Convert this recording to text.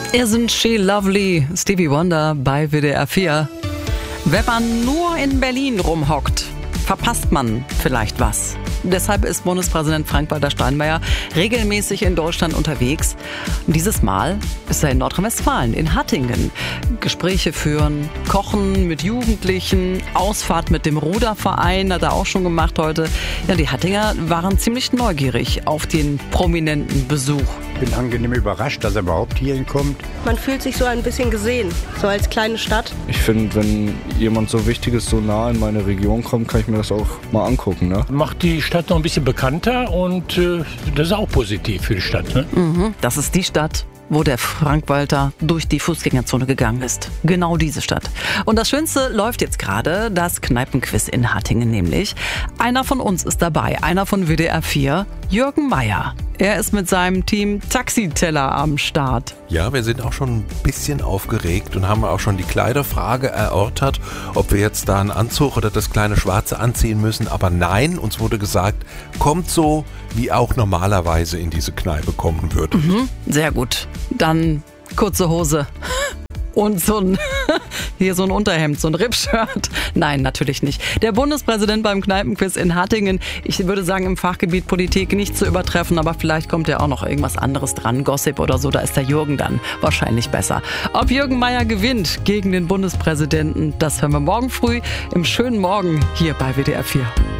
Isn't she lovely? Stevie Wonder bei WDR 4. Wenn man nur in Berlin rumhockt, verpasst man vielleicht was. Deshalb ist Bundespräsident Frank-Walter Steinmeier regelmäßig in Deutschland unterwegs. Und dieses Mal ist er in Nordrhein-Westfalen, in Hattingen. Gespräche führen, kochen mit Jugendlichen, Ausfahrt mit dem Ruderverein, hat er auch schon gemacht heute. Ja, die Hattinger waren ziemlich neugierig auf den prominenten Besuch. Ich bin angenehm überrascht, dass er überhaupt hierhin kommt. Man fühlt sich so ein bisschen gesehen, so als kleine Stadt. Ich finde, wenn jemand so Wichtiges so nah in meine Region kommt, kann ich mir das auch mal angucken. Ne? Macht die Stadt noch ein bisschen bekannter und das ist auch positiv für die Stadt. Ne? Das ist die Stadt, wo der Frank-Walter durch die Fußgängerzone gegangen ist. Genau diese Stadt. Und das Schönste läuft jetzt gerade, das Kneipenquiz in Hattingen nämlich. Einer von uns ist dabei, einer von WDR 4, Jürgen Meier. Er ist mit seinem Team Taxiteller am Start. Ja, wir sind auch schon ein bisschen aufgeregt und haben auch schon die Kleiderfrage erörtert, ob wir jetzt da einen Anzug oder das kleine Schwarze anziehen müssen. Aber nein, uns wurde gesagt, kommt so, wie auch normalerweise in diese Kneipe kommen würde. Sehr gut. Dann kurze Hose und so ein Unterhemd, so ein Rippshirt. Nein, natürlich nicht. Der Bundespräsident beim Kneipenquiz in Hattingen, ich würde sagen im Fachgebiet Politik nicht zu übertreffen, aber vielleicht kommt ja auch noch irgendwas anderes dran, Gossip oder so, da ist der Jürgen dann wahrscheinlich besser. Ob Jürgen Meier gewinnt gegen den Bundespräsidenten, das hören wir morgen früh im schönen Morgen hier bei WDR 4.